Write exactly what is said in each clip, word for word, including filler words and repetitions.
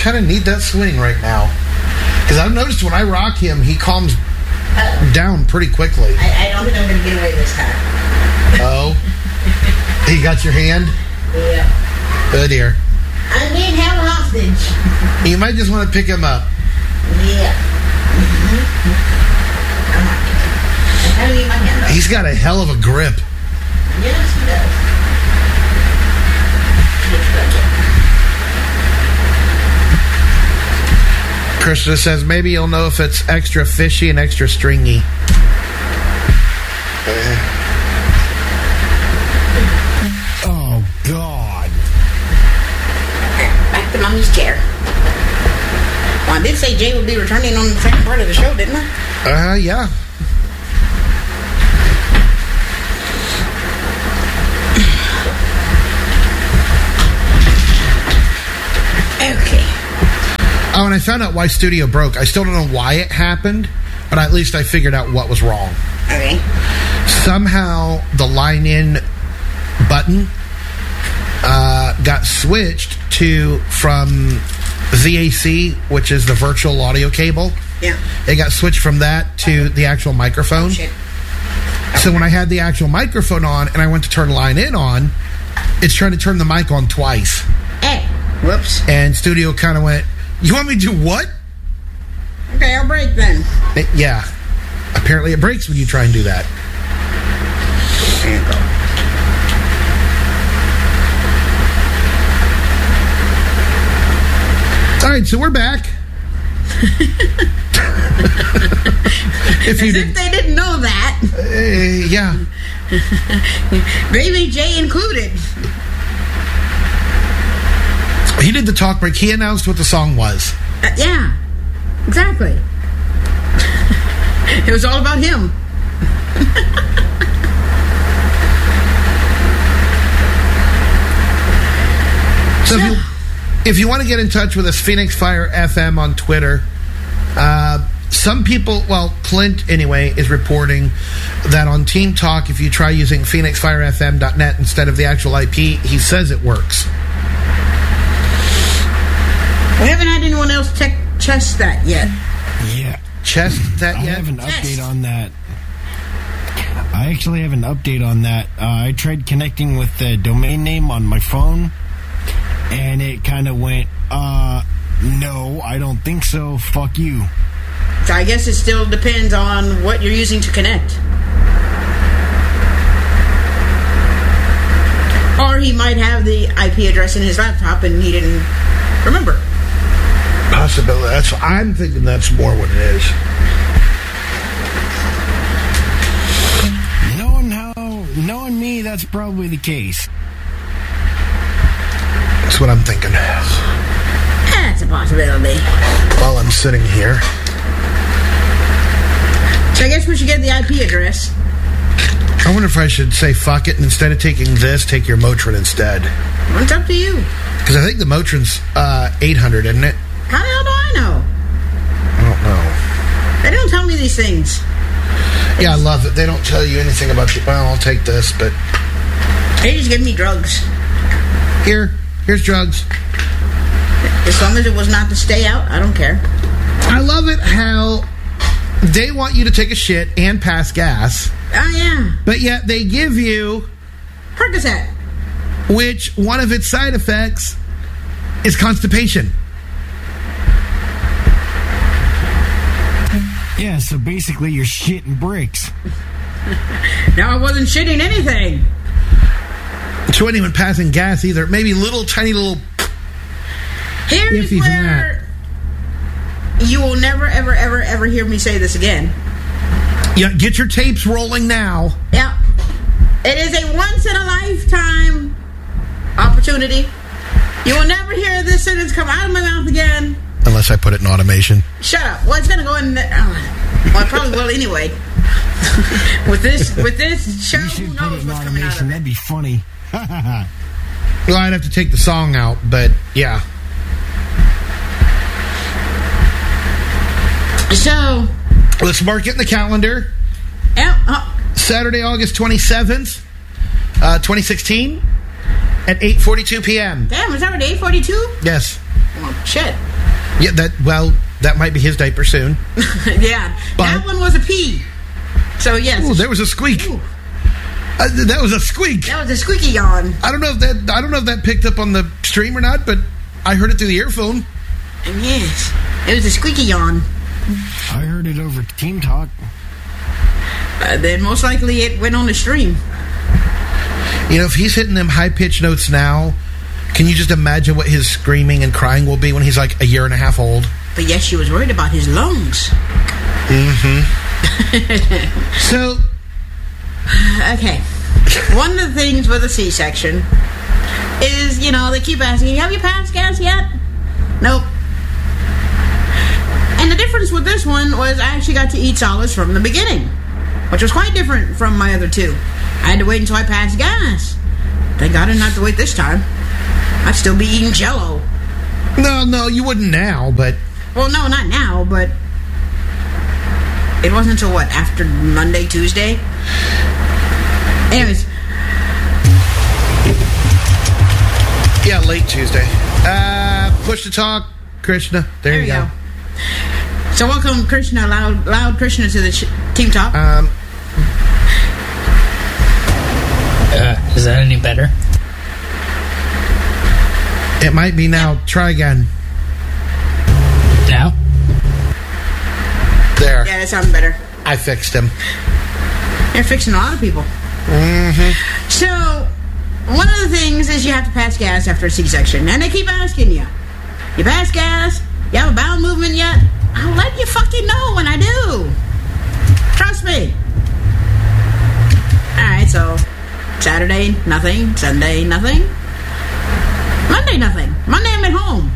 kind of need that swing right now. Because I've noticed when I rock him, he calms Uh-oh. down pretty quickly. I, I don't think I'm going to get away this time. Oh? You got your hand? Yeah. Oh, dear. I'm being held hostage. You might just want to pick him up. Yeah. Mm-hmm. I'm not. I need my hand up. He's got a hell of a grip. Yes, he does. Krista says maybe you'll know if it's extra fishy and extra stringy. Oh, God. Back to Mommy's chair. Well, I did say Jay would be returning on the second part of the show, didn't I? Uh, yeah. Okay. Oh, and I found out why Studio broke. I still don't know why it happened, but at least I figured out what was wrong. Okay. Somehow the line-in button uh, got switched to from V A C, which is the virtual audio cable. Yeah. It got switched from that to the actual microphone. Oh, shit. So when I had the actual microphone on and I went to turn line-in on, it's trying to turn the mic on twice. Hey. Whoops. And Studio kind of went, you want me to do what? Okay, I'll break then. It, yeah. Apparently it breaks when you try and do that. There you go. All right, so we're back. if you As did, if they didn't know that. Uh, yeah. Baby J included. He did the talk break. He announced what the song was. Uh, yeah, exactly. It was all about him. So, if you, if you want to get in touch with us, Phoenix Fire F M on Twitter. Uh, some people, well, Clint anyway, is reporting that on Team Talk, if you try using phoenix fire f m dot net instead of the actual I P, he says it works. We haven't had anyone else check test that yet. Yeah. Chest that I yet? have an Test. update on that. I actually have an update on that. Uh, I tried connecting with the domain name on my phone, and it kind of went, uh, no, I don't think so. Fuck you. So I guess it still depends on what you're using to connect. Or he might have the I P address in his laptop and he didn't remember. Possibility. That's, I'm thinking that's more what it is. Knowing how, knowing me, that's probably the case. That's what I'm thinking. That's a possibility. While I'm sitting here. So I guess we should get the I P address. I wonder if I should say fuck it and instead of taking this, take your Motrin instead. Well, it's up to you. Because I think the Motrin's uh, eight hundred, isn't it? How the hell do I know? I don't know. They don't tell me these things. Yeah, I love it. They don't tell you anything about the... Well, I'll take this, but... They just give me drugs. Here. Here's drugs. As long as it was not to stay out, I don't care. I love it how they want you to take a shit and pass gas, Oh, yeah. but yet they give you, Percocet. which one of its side effects is constipation. Yeah, so basically you're shitting bricks. No, I wasn't shitting anything. To anyone passing gas either. Maybe little tiny little... Here's Ify from where you will never, ever, ever, ever hear me say this again. Yeah, get your tapes rolling now. Yeah. It is a once-in-a-lifetime opportunity. You will never hear this sentence come out of my mouth again. Unless I put it in automation. Shut up. Well, it's going to go in there. Oh, well, I probably will anyway. with this with this show, You who should put knows it in what's coming out automation. of it. That'd be funny. Well, I'd have to take the song out, but yeah. So, Let's mark it in the calendar. yeah, uh, Saturday, August twenty-seventh, uh, twenty sixteen, at eight forty-two p.m. damn, it's already eight forty-two? Yes. Oh, shit. Yeah, that, well, that might be his diaper soon. Yeah. But, that one was a pee. So, yes. Oh, there was a squeak. Uh, that was a squeak. That was a squeaky yawn. I don't know if that I don't know if that picked up on the stream or not, but I heard it through the earphone. And yes, it was a squeaky yawn. I heard it over Team Talk. Uh, then most likely it went on the stream. You know, if he's hitting them high-pitched notes now, can you just imagine what his screaming and crying will be when he's like a year and a half old? But yes, she was worried about his lungs. Mm-hmm. So... Okay. One of the things with a C-section is, you know, they keep asking, have you passed gas yet? Nope. And the difference with this one was I actually got to eat solids from the beginning, which was quite different from my other two. I had to wait until I passed gas. Thank God I didn't have to wait this time. I'd still be eating Jell-O. No, no, you wouldn't now, but... Well, no, not now, but... It wasn't until, what, after Monday, Tuesday? Anyways. Yeah, late Tuesday. Uh, push to talk, Krishna. There, There you you go. go. So welcome, Krishna, loud, loud Krishna to the ch- Team Talk. Um, Uh, is that any better? it might be now. Try again. Now? There. Yeah, that sounds better. I fixed him. You're fixing a lot of people. Mm-hmm. So, one of the things is you have to pass gas after a C-section. And they keep asking you, you pass gas? You have a bowel movement yet? I'll let you fucking know when I do. Trust me. Alright, so Saturday, nothing. Sunday, nothing. Monday, nothing. Monday, I'm at home.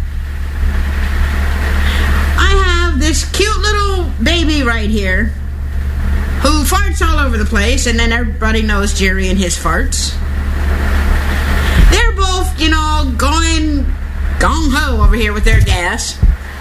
I have this cute little baby right here who farts all over the place, and then everybody knows Jerry and his farts. They're both, you know, going gung-ho over here with their gas.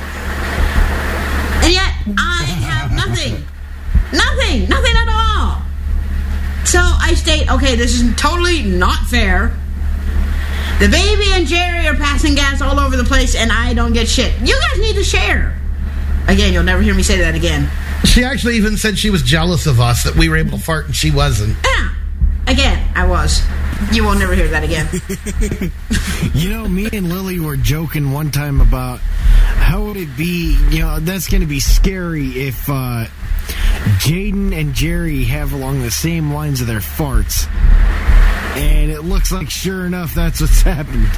And yet, I have nothing. Nothing. Nothing at all. So I state, okay, this is totally not fair. The baby and Jerry are passing gas all over the place, and I don't get shit. You guys need to share. Again, you'll never hear me say that again. She actually even said she was jealous of us, that we were able to fart and she wasn't. Yeah. Again, I was. You will never hear that again. You know, me and Lily were joking one time about how would it be, you know, that's going to be scary if uh, Jaden and Jerry have along the same lines of their farts. And it looks like, sure enough, that's what's happened.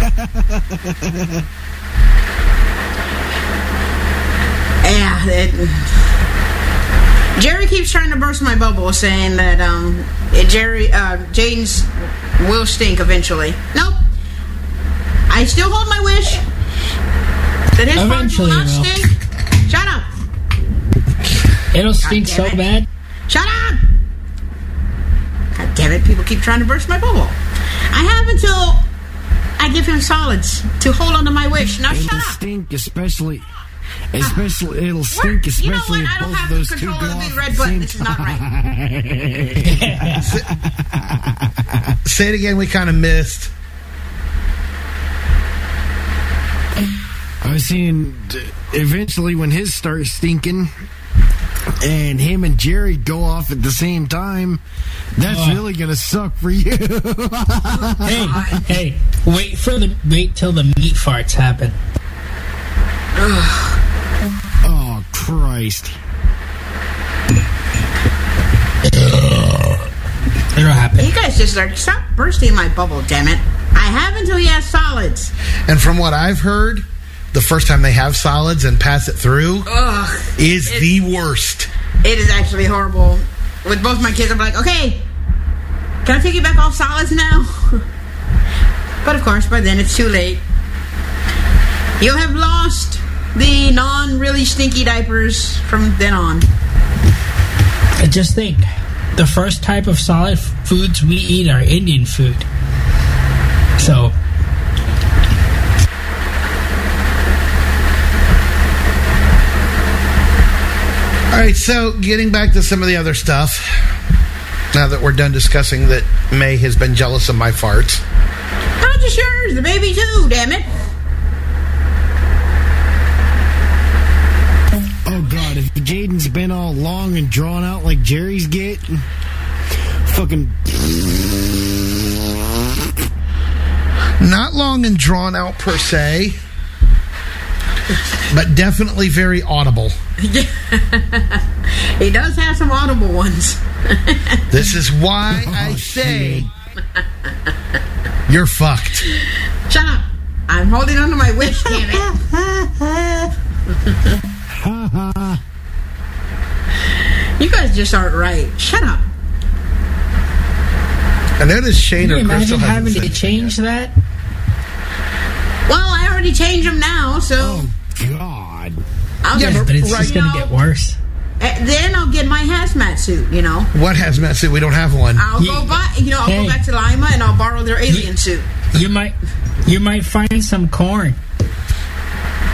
Yeah, it, Jerry keeps trying to burst my bubble, saying that um, it, Jerry, uh, Jaden's will stink eventually. Nope. I still hold my wish that his farts will Eventually not it will. stink. Shut up. It'll stink damn so it. bad. Shut up. God damn it! People keep trying to burst my bubble. I have until I give him solids to hold on to my wish. Now It'll shut up. stink, especially... Especially, it'll stink, Where- you know especially what? I if don't both have of those the two go control of off the at red the button. same This is not right. Say it again, we kind of missed. I was saying, d- eventually when his starts stinking, and him and Jerry go off at the same time, that's Oh. really gonna suck for you. Hey, hey, wait for the wait till the meat farts happen. Oh, Christ. It'll happen. You guys just start stop bursting my bubble, damn it. I have until he has solids. And from what I've heard, the first time they have solids and pass it through Ugh. is It- the worst. It is actually horrible. With both my kids, I'm like, okay, can I take you back off solids now? But of course, by then it's too late. You have lost the non-really stinky diapers from then on. I just think the first type of solid f- foods we eat are Indian food. So All right, so getting back to some of the other stuff, now that we're done discussing that May has been jealous of my farts. Not just yours, the baby too, damn it. if Jaden's been all long and drawn out like Jerry's get, fucking... Not long and drawn out per se, but definitely very audible. He does have some audible ones. This is why Oh, I say shit. you're fucked. Shut up. I'm holding on to my wish, damn it. You guys just aren't right. Shut up. I noticed Shane Can or you Crystal imagine having hasn't to said anything change that? Well, I already changed them now, so Oh, God. I'll Yeah, just, But it's Right just going now- to get worse. eh, then I'll get my hazmat suit, you know. yet. What hazmat suit? We don't have one. I'll go Yeah. buy, you know, I'll Hey. go back to Lima and I'll borrow their alien suit. You might, you might find some corn.